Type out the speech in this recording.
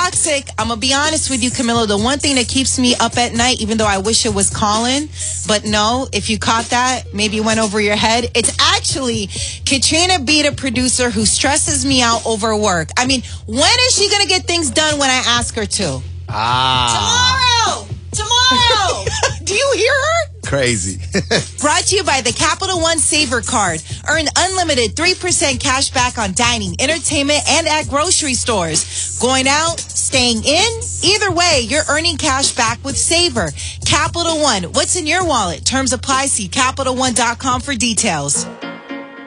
toxic. I'm going to be honest with you, Camilo. The one thing that keeps me up at night, even though I wish it was Colin, but no, if you caught that, maybe it went over your head. It's actually Katrina B, the producer, who stresses me out over work. I mean, when is she going to get things done when I ask her to? Tomorrow! Do you hear her? Crazy. Brought to you by the Capital One Saver Card. Earn unlimited 3% cash back on dining, entertainment, and at grocery stores. Going out, staying in, either way, you're earning cash back with Saver. Capital One, what's in your wallet? Terms apply. See CapitalOne.com for details.